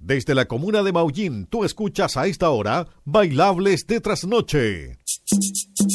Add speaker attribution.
Speaker 1: Desde la comuna de Maullín, tú escuchas a esta hora Bailables de Trasnoche.